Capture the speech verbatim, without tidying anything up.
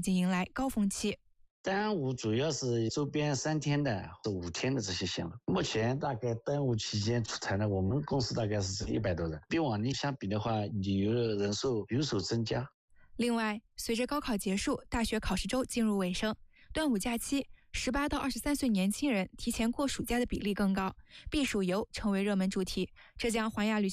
经迎来高峰期。 端午主要是周边三天的、五天的这些线路。目前大概端午期间出差呢，我们公司大概是一百多人，比往年相比的话，旅游的人数有所增加。 另外，随着高考结束，大学考试周进入尾声，端午假期十八到二十三岁年轻人提前过暑假的比例更高，避暑游成为热门主题。浙江环亚旅行